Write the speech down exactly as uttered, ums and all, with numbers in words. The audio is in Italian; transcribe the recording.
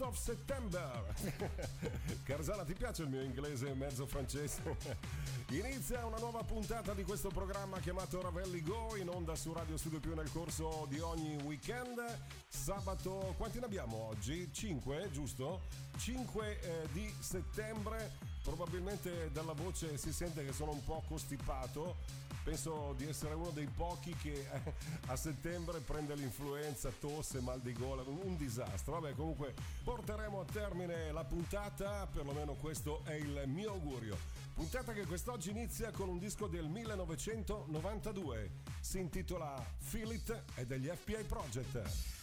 of September. Carzana, ti piace il mio inglese mezzo francese? Inizia una nuova puntata di questo programma chiamato Ravelli Go, in onda su Radio Studio Più nel corso di ogni weekend. Sabato, quanti ne abbiamo oggi? cinque, giusto? cinque eh, di settembre. Probabilmente dalla voce si sente che sono un po' costipato. Penso di essere uno dei pochi che eh, a settembre prende l'influenza, tosse, mal di gola, un disastro. Vabbè, comunque porteremo a termine la puntata, perlomeno questo è il mio augurio. Puntata che quest'oggi inizia con un disco del millenovecentonovantadue, si intitola Feel It, è degli F P I Project.